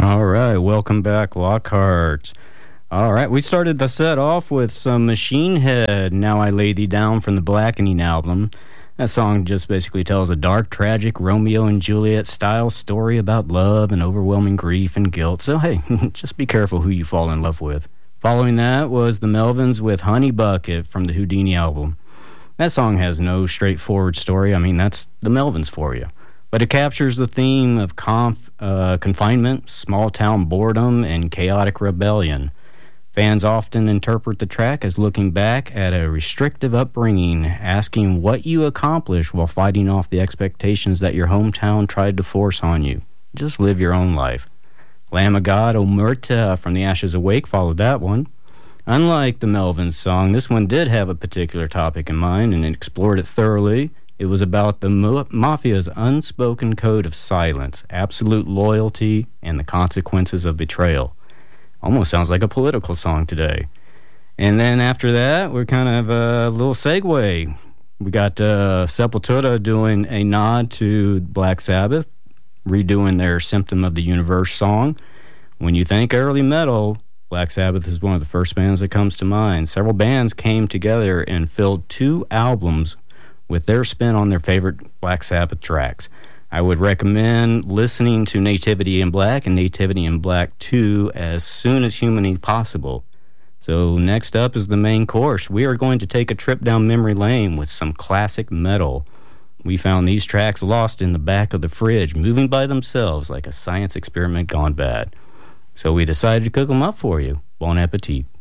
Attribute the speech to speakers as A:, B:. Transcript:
A: All right, welcome back, Lockhart. All right, we started the set off with some Machine Head, Now I Lay Thee Down from the Blackening album. That song just basically tells a dark, tragic Romeo and Juliet style story about love and overwhelming grief and guilt. So, hey, just be careful who you fall in love with. Following that was the Melvins with Honey Bucket from the Houdini album. That song has no straightforward story. I mean, that's the Melvins for you. But it captures the theme of confinement, small-town boredom, and chaotic rebellion. Fans often interpret the track as looking back at a restrictive upbringing, asking what you accomplished while fighting off the expectations that your hometown tried to force on you. Just live your own life. Lamb of God, Omerta from The Ashes Awake followed that one. Unlike the Melvins song, this one did have a particular topic in mind and explored it thoroughly. It was about the mafia's unspoken code of silence, absolute loyalty, and the consequences of betrayal. Almost sounds like a political song today. And then after that, we're kind of a little segue. We got Sepultura doing a nod to Black Sabbath, redoing their Symptom of the Universe song. When you think early metal, Black Sabbath is one of the first bands that comes to mind. Several bands came together and filled 2 albums with their spin on their favorite Black Sabbath tracks. I would recommend listening to Nativity in Black and Nativity in Black 2 as soon as humanly possible. So next up is the main course. We are going to take a trip down memory lane with some classic metal. We found these tracks lost in the back of the fridge, moving by themselves like a science experiment gone bad. So we decided to cook them up for you. Bon appetit.